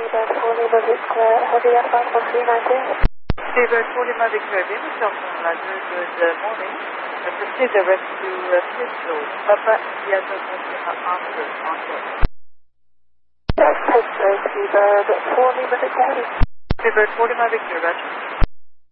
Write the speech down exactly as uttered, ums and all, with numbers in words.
Seabird four Lima Victor, heavy outbound one three nine two. Seabird four Lima Victor, Venus Johnson Roger, good uh, morning. Uh, proceed the rescue uh, pistol, Papa Yato Montana Oscar, Oscar. That's Pittsburgh, Seabird four Lima Victor, heavy. Seabird four Lima Victor, Roger.